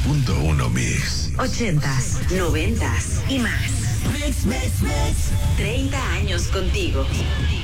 90.1 Mix. 80s, 90s y más. Mix. 30 años contigo.